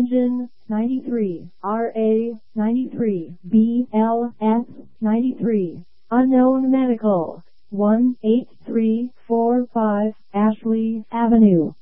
Engine 93, RA 93, BLS 93. Unknown Medical, 18345 Ashley Avenue,